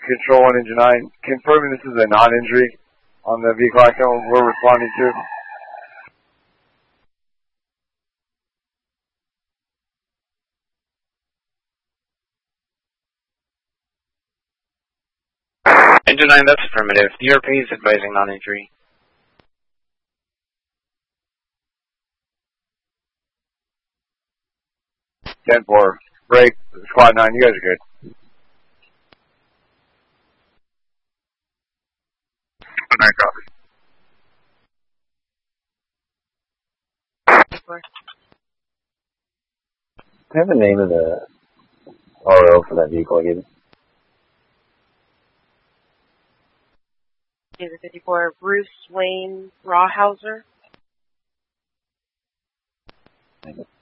Control 1, Engine 9, confirming this is a non-injury on the vehicle accident we're responding to. Engine 9, that's affirmative. The DRP is advising non-injury. 10-4. Break. Squad 9, you guys are good. Good night, copy. Do you have the name of the RO for that vehicle again? Is it 54 Bruce Wayne Rawhauser? Thank you.